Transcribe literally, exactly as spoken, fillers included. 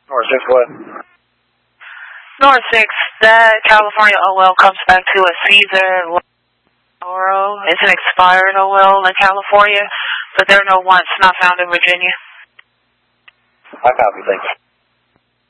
North six what? North six, that California O L comes back to a Caesar Oro. It's an expired O L in California, but there are no wants not found in Virginia. I copy, thanks.